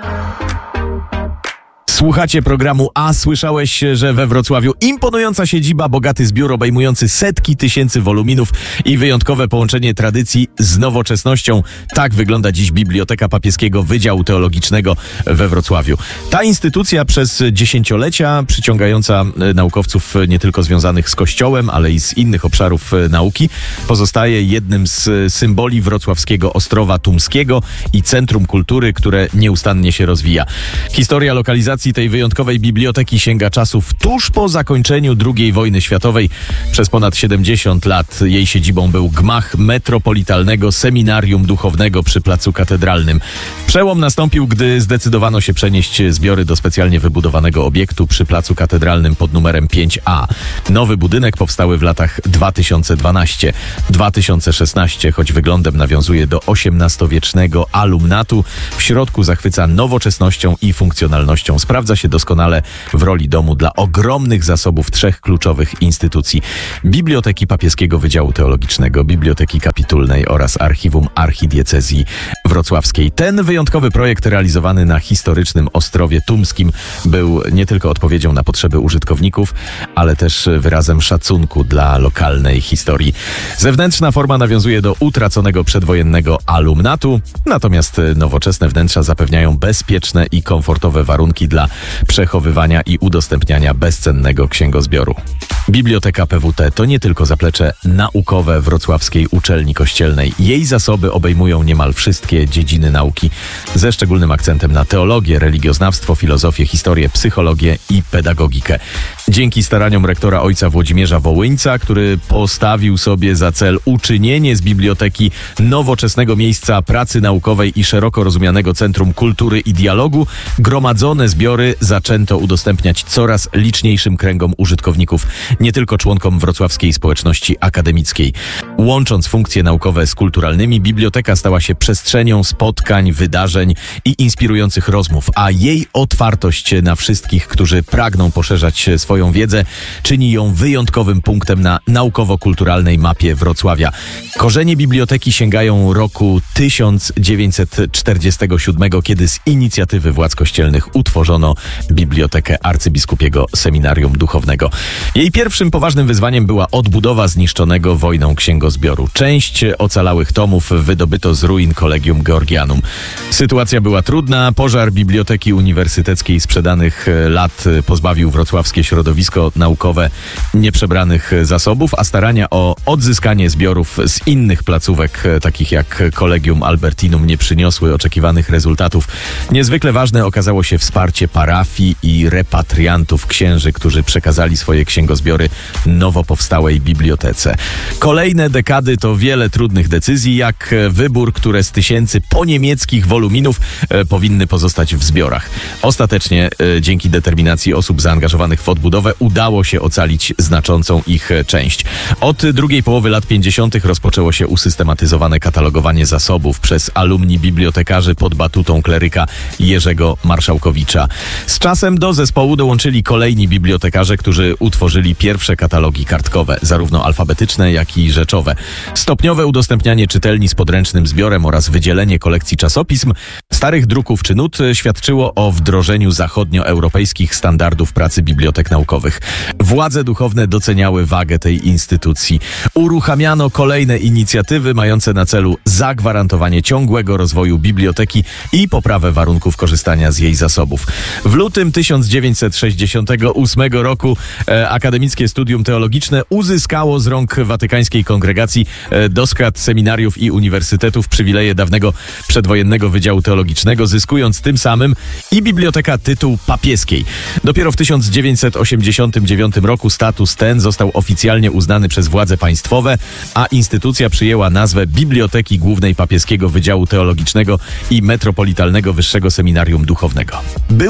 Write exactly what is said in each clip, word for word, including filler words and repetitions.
Słuchacie programu A słyszałeś, że we Wrocławiu imponująca siedziba, bogaty zbiór obejmujący setki tysięcy woluminów i wyjątkowe połączenie tradycji z nowoczesnością. Tak wygląda dziś Biblioteka Papieskiego Wydziału Teologicznego we Wrocławiu. Ta instytucja przez dziesięciolecia, przyciągająca naukowców nie tylko związanych z Kościołem, ale i z innych obszarów nauki, pozostaje jednym z symboli wrocławskiego Ostrowa Tumskiego i centrum kultury, które nieustannie się rozwija. Historia lokalizacji tej wyjątkowej biblioteki sięga czasów tuż po zakończeniu drugiej wojny światowej. Przez ponad siedemdziesiąt lat jej siedzibą był gmach Metropolitalnego Seminarium Duchownego przy Placu Katedralnym. Przełom nastąpił, gdy zdecydowano się przenieść zbiory do specjalnie wybudowanego obiektu przy Placu Katedralnym pod numerem pięć A. Nowy budynek powstały w latach dwa tysiące dwunastego do dwa tysiące szesnastego, choć wyglądem nawiązuje do osiemnastowiecznego alumnatu. W środku zachwyca nowoczesnością i funkcjonalnością. Sprawdza się doskonale w roli domu dla ogromnych zasobów trzech kluczowych instytucji: Biblioteki Papieskiego Wydziału Teologicznego, Biblioteki Kapitulnej oraz Archiwum Archidiecezji Wrocławskiej. Ten wyjątkowy projekt realizowany na historycznym Ostrowie Tumskim był nie tylko odpowiedzią na potrzeby użytkowników, ale też wyrazem szacunku dla lokalnej historii. Zewnętrzna forma nawiązuje do utraconego przedwojennego alumnatu, natomiast nowoczesne wnętrza zapewniają bezpieczne i komfortowe warunki dla przechowywania i udostępniania bezcennego księgozbioru. Biblioteka P W T to nie tylko zaplecze naukowe Wrocławskiej Uczelni Kościelnej. Jej zasoby obejmują niemal wszystkie dziedziny nauki, ze szczególnym akcentem na teologię, religioznawstwo, filozofię, historię, psychologię i pedagogikę. Dzięki staraniom rektora ojca Włodzimierza Wołyńca, który postawił sobie za cel uczynienie z biblioteki nowoczesnego miejsca pracy naukowej i szeroko rozumianego centrum kultury i dialogu, gromadzone zbiory zaczęto udostępniać coraz liczniejszym kręgom użytkowników, nie tylko członkom wrocławskiej społeczności akademickiej. Łącząc funkcje naukowe z kulturalnymi, biblioteka stała się przestrzenią spotkań, wydarzeń i inspirujących rozmów, a jej otwartość na wszystkich, którzy pragną poszerzać swoją wiedzę, czyni ją wyjątkowym punktem na naukowo-kulturalnej mapie Wrocławia. Korzenie biblioteki sięgają roku tysiąc dziewięćset czterdziestego siódmego, kiedy z inicjatywy władz kościelnych utworzono Bibliotekę Arcybiskupiego Seminarium Duchownego. Jej pierwszym poważnym wyzwaniem była odbudowa zniszczonego wojną księgozbioru. Część ocalałych tomów wydobyto z ruin Collegium Georgianum. Sytuacja była trudna. Pożar Biblioteki Uniwersyteckiej sprzedanych lat pozbawił wrocławskie środowisko naukowe nieprzebranych zasobów, a starania o odzyskanie zbiorów z innych placówek, takich jak Collegium Albertinum, nie przyniosły oczekiwanych rezultatów. Niezwykle ważne okazało się wsparcie parafii i repatriantów księży, którzy przekazali swoje księgozbiory nowo powstałej bibliotece. Kolejne dekady to wiele trudnych decyzji, jak wybór, które z tysięcy poniemieckich woluminów e, powinny pozostać w zbiorach. Ostatecznie e, dzięki determinacji osób zaangażowanych w odbudowę udało się ocalić znaczącą ich część. Od drugiej połowy lat pięćdziesiątych rozpoczęło się usystematyzowane katalogowanie zasobów przez alumni bibliotekarzy pod batutą kleryka Jerzego Marszałkowicza. Z czasem do zespołu dołączyli kolejni bibliotekarze, którzy utworzyli pierwsze katalogi kartkowe, zarówno alfabetyczne, jak i rzeczowe. Stopniowe udostępnianie czytelni z podręcznym zbiorem oraz wydzielenie kolekcji czasopism, starych druków czy nut świadczyło o wdrożeniu zachodnioeuropejskich standardów pracy bibliotek naukowych. Władze duchowne doceniały wagę tej instytucji. Uruchamiano kolejne inicjatywy mające na celu zagwarantowanie ciągłego rozwoju biblioteki i poprawę warunków korzystania z jej zasobów. W lutym tysiąc dziewięćset sześćdziesiątego ósmego roku e, Akademickie Studium Teologiczne uzyskało z rąk Watykańskiej Kongregacji e, do skład seminariów i uniwersytetów przywileje dawnego przedwojennego Wydziału Teologicznego, zyskując tym samym i biblioteka tytuł papieskiej. Dopiero w tysiąc dziewięćset osiemdziesiątym dziewiątym roku status ten został oficjalnie uznany przez władze państwowe, a instytucja przyjęła nazwę Biblioteki Głównej Papieskiego Wydziału Teologicznego i Metropolitalnego Wyższego Seminarium Duchownego. Był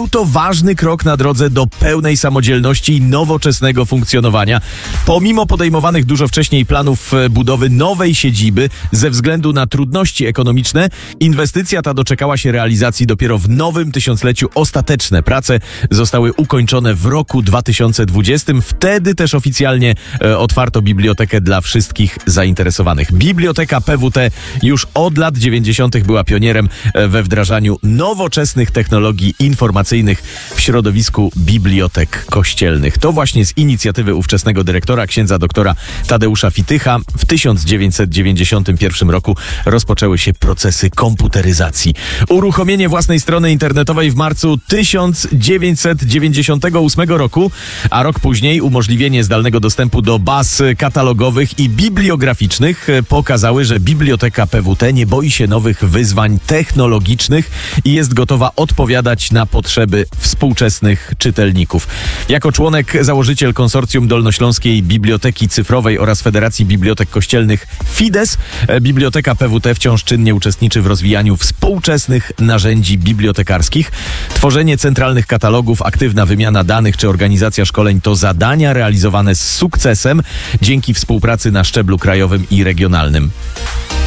Był to ważny krok na drodze do pełnej samodzielności i nowoczesnego funkcjonowania. Pomimo podejmowanych dużo wcześniej planów budowy nowej siedziby ze względu na trudności ekonomiczne, inwestycja ta doczekała się realizacji dopiero w nowym tysiącleciu. Ostateczne prace zostały ukończone w roku dwa tysiące dwudziestym. Wtedy też oficjalnie e, otwarto bibliotekę dla wszystkich zainteresowanych. Biblioteka P W T już od lat dziewięćdziesiątych była pionierem e, we wdrażaniu nowoczesnych technologii informacyjnych w środowisku bibliotek kościelnych. To właśnie z inicjatywy ówczesnego dyrektora, księdza doktora Tadeusza Fitycha, w tysiąc dziewięćset dziewięćdziesiątym pierwszym roku rozpoczęły się procesy komputeryzacji. Uruchomienie własnej strony internetowej w marcu tysiąc dziewięćset dziewięćdziesiątego ósmego roku, a rok później umożliwienie zdalnego dostępu do baz katalogowych i bibliograficznych pokazały, że biblioteka P W T nie boi się nowych wyzwań technologicznych i jest gotowa odpowiadać na potrzeby współczesnych czytelników. Jako członek, założyciel konsorcjum Dolnośląskiej Biblioteki Cyfrowej oraz Federacji Bibliotek Kościelnych FIDES, biblioteka P W T wciąż czynnie uczestniczy w rozwijaniu współczesnych narzędzi bibliotekarskich. Tworzenie centralnych katalogów, aktywna wymiana danych czy organizacja szkoleń to zadania realizowane z sukcesem dzięki współpracy na szczeblu krajowym i regionalnym.